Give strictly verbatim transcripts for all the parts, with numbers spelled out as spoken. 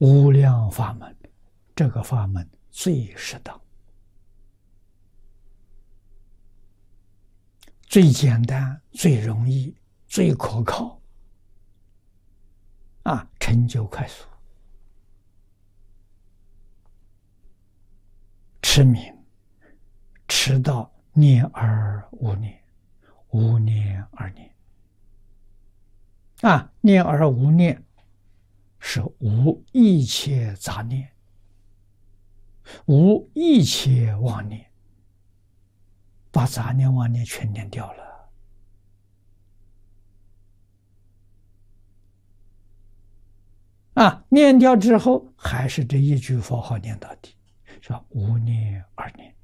无量法门，这个法门最适当、最简单、最容易、最可靠，啊，成就快速。持名，持到念而无念，无念而念。啊，念而无念是无一切杂念，无一切妄念，把杂念妄念全念掉了。啊，念掉之后还是这一句佛号念到底，说无念而念，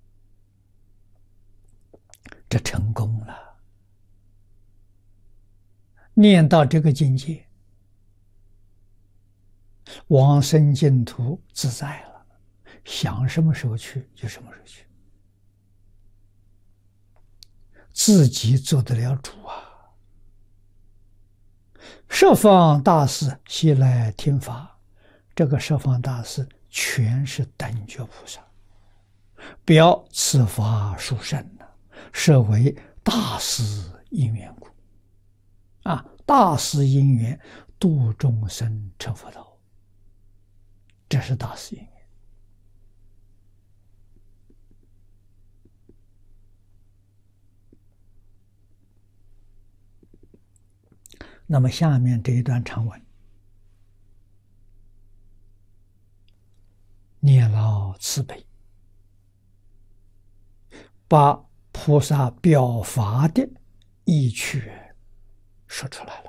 这成功了。念到这个境界，往生净土自在了，想什么时候去就什么时候去，自己做得了主啊！十方大士悉来听法，这个十方大士全是等觉菩萨，表此法殊胜呢，设为大士因缘故。啊，大士因缘度众生成佛道，这是大士因缘。那么下面这一段长文，念老慈悲，把菩萨表法的意趣说出来了。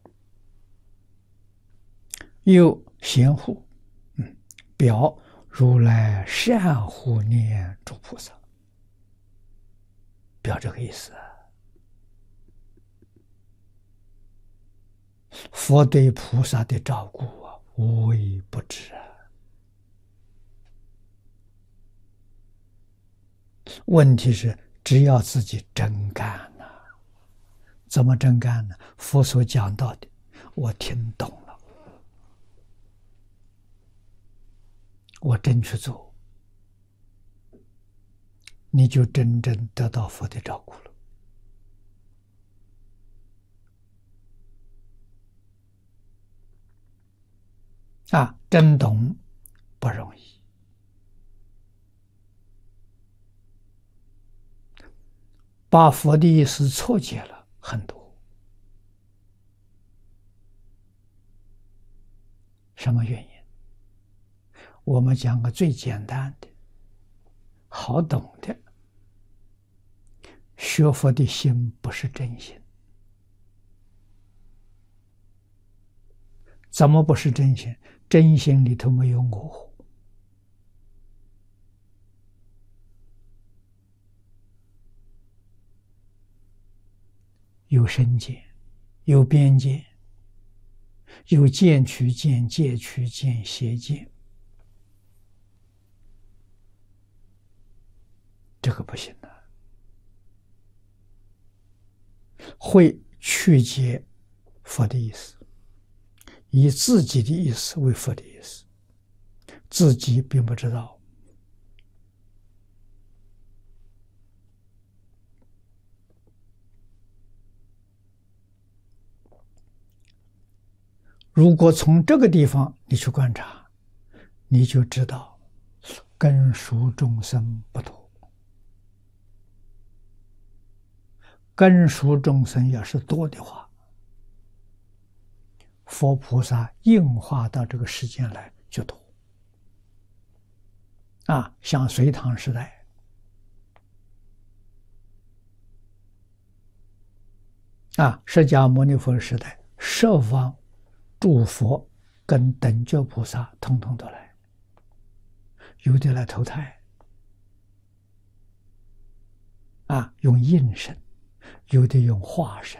又贤护，嗯，表如来善护念诸菩萨，表这个意思。佛对菩萨的照顾啊，无微不至啊。问题是，只要自己真干呐、啊，怎么真干呢？佛所讲到的，我听懂了，我真去做，你就真正得到佛的照顾了。啊，真懂不容易。把佛的意思错解了很多。什么原因？我们讲个最简单的、好懂的，学佛的心不是真心。怎么不是真心？真心里头没有我，有身见，有边界，有见取见、戒取见、邪见，这个不行的。会曲解佛的意思，以自己的意思为佛的意思，自己并不知道。如果从这个地方你去观察，你就知道根属众生不多。根属众生要是多的话，佛菩萨应化到这个世间来就多。啊，像隋唐时代，啊，释迦牟尼佛时代，十方诸佛跟等觉菩萨统统都来，有的来投胎，啊，用应身，有的用化身。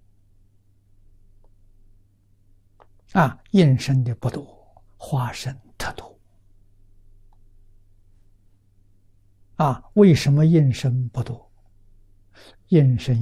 啊，应身的不多，化身特多。啊，为什么应身不多？应身